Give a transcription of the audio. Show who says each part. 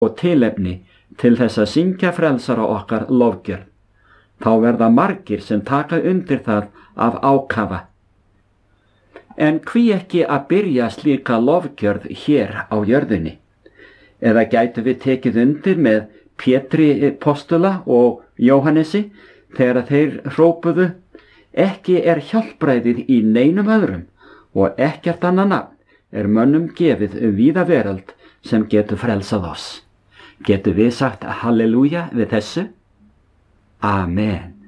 Speaker 1: og tilefni til þess að syngja frelsara okkar lofgjörð. Þá verða margir sem taka undir það af ákafa. En hví ekki að byrja slíka lofgjörð hér á jörðinni? Eða gætu við tekið undir með Pétri postula og Jóhannesi þegar þeir hrópuðu: ekki er hjálpræðið í neinum öðrum og ekkert annað nafn er mönnum gefið víða veröld sem getur frelsað oss. Getur við sagt halleluja við þessu? Amen.